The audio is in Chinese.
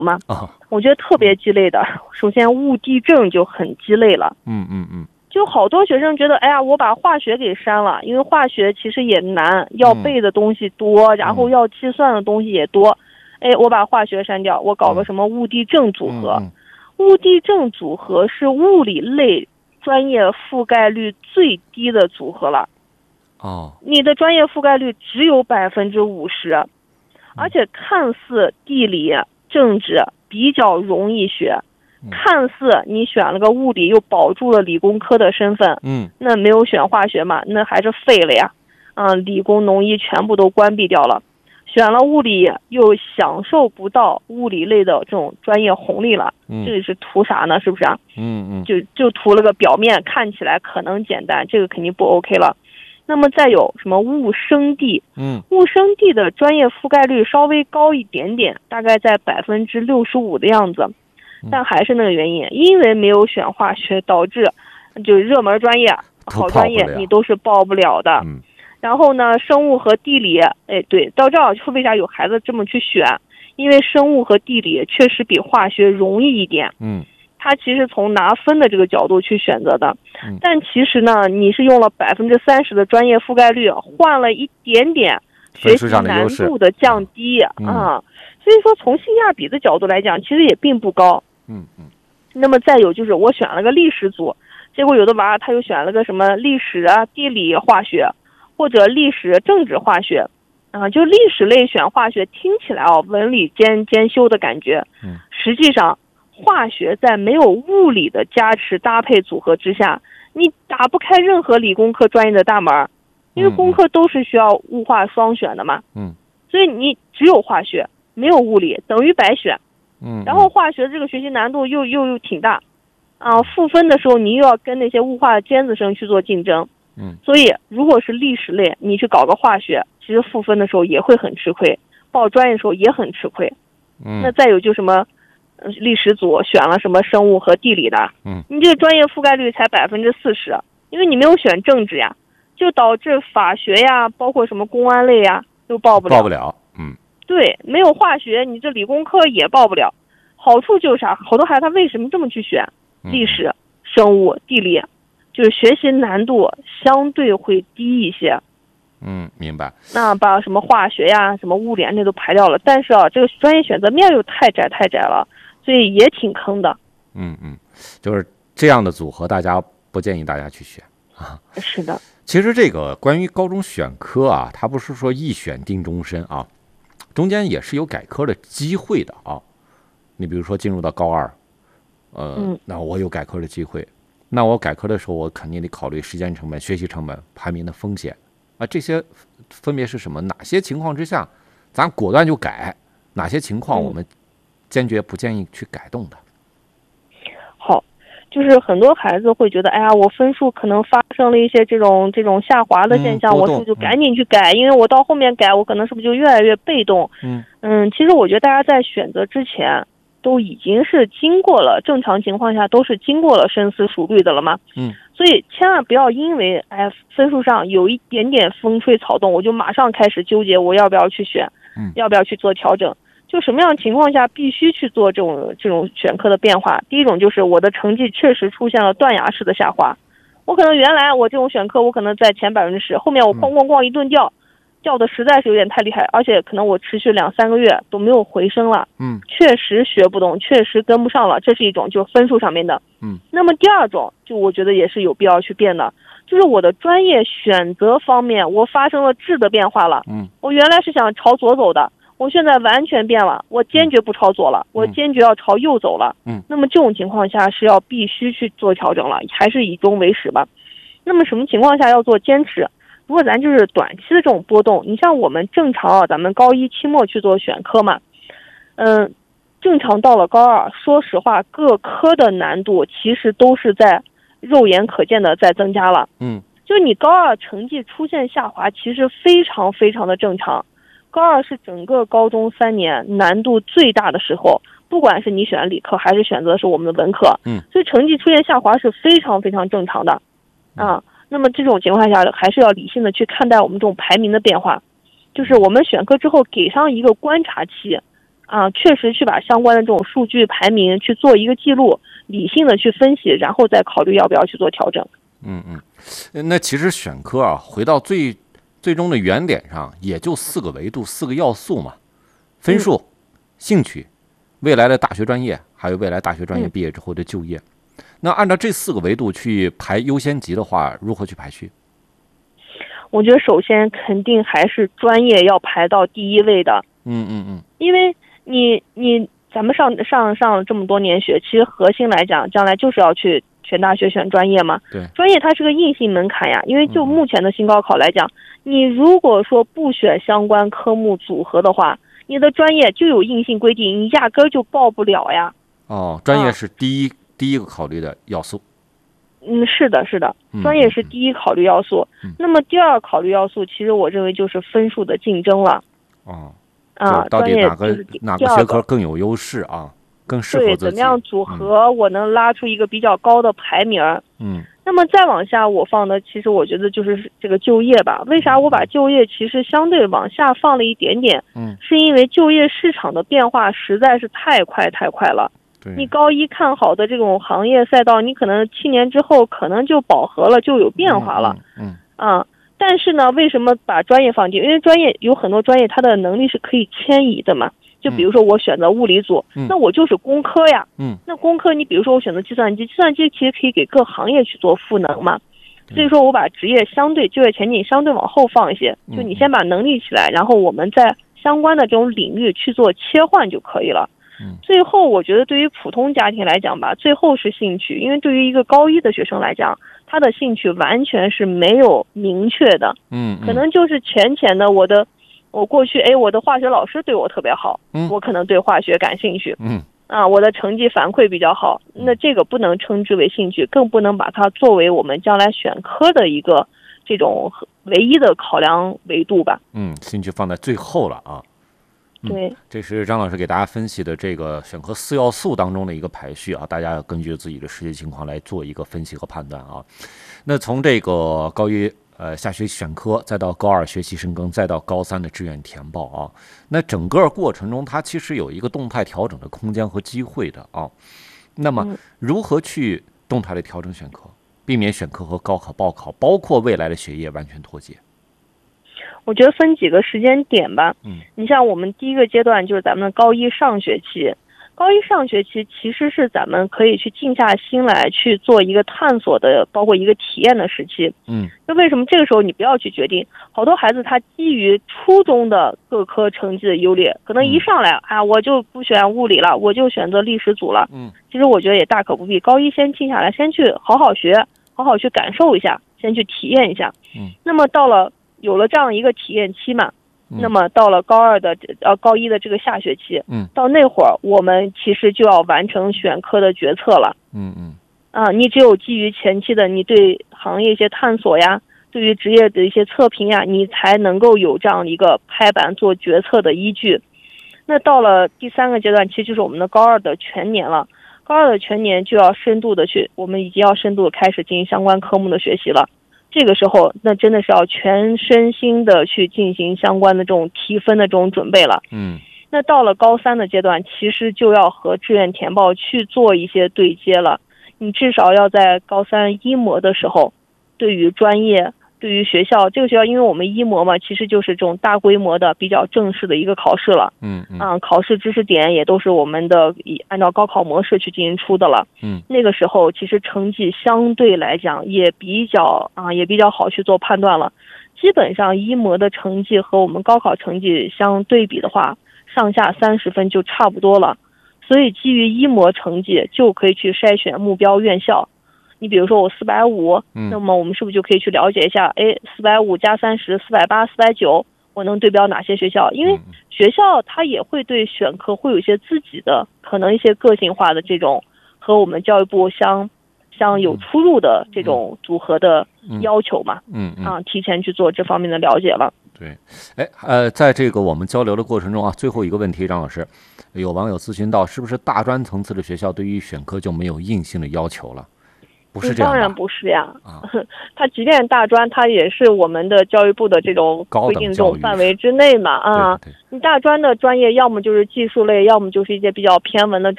嘛，我觉得特别鸡肋的。首先物地政就很鸡肋了，就好多学生觉得，哎呀，我把化学给删了，因为化学其实也难，要背的东西多，然后要计算的东西也多，哎，我把化学删掉，我搞个什么物地政组合。物地政组合是物理类专业覆盖率最低的组合了。你的专业覆盖率只有50%，而且看似地理、政治比较容易学，看似你选了个物理又保住了理工科的身份，那没有选化学嘛，那还是废了呀。理工农医全部都关闭掉了，选了物理又享受不到物理类的这种专业红利了，这个是图啥呢？是不是啊？就图了个表面看起来可能简单，这个肯定不 OK 了。那么再有什么物生地，物生地的专业覆盖率稍微高一点点，大概在65%的样子，但还是那个原因，因为没有选化学，导致就热门专业、好专业你都是报不了的。然后呢，生物和地理，哎，对，到这儿就为啥有孩子这么去选？因为生物和地理确实比化学容易一点。他其实从拿分的这个角度去选择的，但其实呢，你是用了30%的专业覆盖率，换了一点点学习难度的降低所以说从性价比的角度来讲，其实也并不高。那么再有就是我选了个历史组，结果有的娃他又选了个什么历史啊、地理化学，或者历史政治化学，就历史类选化学听起来文理兼修的感觉，实际上化学在没有物理的加持搭配组合之下，你打不开任何理工科专业的大门，因为工科都是需要物化双选的嘛。所以你只有化学没有物理等于白选。然后化学这个学习难度又挺大复分的时候你又要跟那些物化的尖子生去做竞争。所以如果是历史类你去搞个化学，其实复分的时候也会很吃亏，报专业的时候也很吃亏。那再有就什么历史组选了什么生物和地理的，你这个专业覆盖率才40%，因为你没有选政治呀，就导致法学呀，包括什么公安类呀都报不了。对，没有化学，你这理工科也报不了。好处就是啥？好多孩子他为什么这么去选历史、生物、地理？就是学习难度相对会低一些。 明白。 那把什么化学呀、什么物理那都排掉了，但是这个专业选择面又太窄了，所以也挺坑的。 就是这样的组合，大家不建议大家去选是的。 其实这个关于高中选科它不是说一选定终身中间也是有改科的机会的你比如说进入到高二，那我有改科的机会，那我改科的时候，我肯定得考虑时间成本、学习成本、排名的风险这些分别是什么？哪些情况之下，咱果断就改？哪些情况我们坚决不建议去改动的？ 好，就是很多孩子会觉得，哎呀，我分数可能发生了一些这种下滑的现象，我是不是就赶紧去改？因为我到后面改，我可能是不是就越来越被动？其实我觉得大家在选择之前都已经是经过了，正常情况下都是经过了深思熟虑的了嘛。所以千万不要因为分数上有一点点风吹草动，我就马上开始纠结我要不要去选，要不要去做调整。就什么样的情况下必须去做这种选科的变化？第一种就是我的成绩确实出现了断崖式的下滑，我可能原来我这种选科我可能在前10%，后面我咣一顿掉的实在是有点太厉害，而且可能我持续2-3个月都没有回升了。确实学不懂，确实跟不上了，这是一种就分数上面的。那么第二种就我觉得也是有必要去变的，就是我的专业选择方面我发生了质的变化了。我原来是想朝左走的，我现在完全变了，我坚决不朝左了，我坚决要朝右走了。那么这种情况下是要必须去做调整了，还是以终为始吧。那么什么情况下要做坚持？如果咱就是短期的这种波动，你像我们正常咱们高一期末去做选科嘛，正常到了高二，说实话各科的难度其实都是在肉眼可见的在增加了。就你高二成绩出现下滑其实非常非常的正常，高二是整个高中3年难度最大的时候，不管是你选理科还是选择是我们的文科，所以成绩出现下滑是非常非常正常的那么这种情况下还是要理性的去看待我们这种排名的变化，就是我们选科之后给上一个观察期确实去把相关的这种数据排名去做一个记录，理性的去分析，然后再考虑要不要去做调整。 那其实选科啊，回到最终的原点上，也就4个维度、4个要素嘛：分数、兴趣、未来的大学专业，还有未来大学专业毕业之后的就业。那按照这4个维度去排优先级的话，如何去排序？ 我觉得首先肯定还是专业要排到第一位的。因为咱们上了这么多年学，其实核心来讲，将来就是要去选大学、选专业嘛。 对， 专业它是个硬性门槛呀。因为就目前的新高考来讲，你如果说不选相关科目组合的话，你的专业就有硬性规定，你压根儿就报不了呀。 专业是第一个考虑的要素。 是的，专业是第一考虑要素。那么第二考虑要素，其实我认为就是分数的竞争了。 到底哪个学科更有优势啊？更适合自己？ 对，怎么样组合我能拉出一个比较高的排名？那么再往下我放的，其实我觉得就是这个就业吧。为啥我把就业其实相对往下放了一点点？是因为就业市场的变化实在是太快了。你高一看好的这种行业赛道，你可能7年之后可能就饱和了，就有变化了。但是呢，为什么把专业放进？因为专业有很多专业，它的能力是可以迁移的嘛。就比如说我选择物理组，那我就是工科呀。那工科你比如说我选择计算机，计算机其实可以给各行业去做赋能嘛。所以说我把职业就业前景相对往后放一些，就你先把能力起来，然后我们在相关的这种领域去做切换就可以了。最后我觉得对于普通家庭来讲吧，最后是兴趣。因为对于一个高一的学生来讲，他的兴趣完全是没有明确的。可能就是浅的我过去我的化学老师对我特别好，我可能对化学感兴趣。我的成绩反馈比较好，那这个不能称之为兴趣，更不能把它作为我们将来选科的一个这种唯一的考量维度吧。 兴趣放在最后了啊。 对， 这是张老师给大家分析的这个选科4要素当中的一个排序啊，大家要根据自己的实际情况来做一个分析和判断啊。那从这个高一下学期选科，再到高2学习深耕，再到高3的志愿填报啊，那整个过程中它其实有一个动态调整的空间和机会的啊。那么如何去动态的调整选科，避免选科和高考报考包括未来的学业完全脱节？ 我觉得分几个时间点吧。你像我们第一个阶段就是咱们的高一上学期，其实是咱们可以去静下心来去做一个探索的，包括一个体验的时期。就为什么这个时候你不要去决定？好多孩子他基于初中的各科成绩的优劣，可能一上来我就不选物理了，我就选择历史组了。其实我觉得也大可不必，高一先静下来，先去好好学，好好去感受一下，先去体验一下。那么有了这样一个体验期嘛，那么到了高一的这个下学期，到那会儿我们其实就要完成选科的决策了。你只有基于前期的你对行业一些探索呀，对于职业的一些测评呀，你才能够有这样一个拍板做决策的依据。那到了第3个阶段，其实就是我们的高2的全年了。高2的全年就要我们已经要深度的开始进行相关科目的学习了。这个时候那真的是要全身心的去进行相关的这种提分的这种准备了。那到了高3的阶段，其实就要和志愿填报去做一些对接了。你至少要在高3一模的时候，对于专业，对于学校，这个学校因为我们一模嘛，其实就是这种大规模的比较正式的一个考试了。考试知识点也都是我们的按照高考模式去进行出的了。那个时候其实成绩相对来讲也比较好去做判断了。基本上一模的成绩和我们高考成绩相对比的话，上下30分就差不多了。所以基于一模成绩就可以去筛选目标院校。你比如说我450，那么我们是不是就可以去了解一下，450加30 480 490我能对标哪些学校？因为学校它也会对选科会有一些自己的可能一些个性化的这种和我们教育部相有出入的这种组合的要求嘛。提前去做这方面的了解了。 对，在这个我们交流的过程中啊，最后一个问题，张老师，有网友咨询到，是不是大专层次的学校对于选科就没有硬性的要求了？ 不是这样。 当然不是呀，他即便大专，他也是我们的教育部的这种规定这种范围之内嘛啊。你大专的专业要么就是技术类，要么就是一些比较偏文的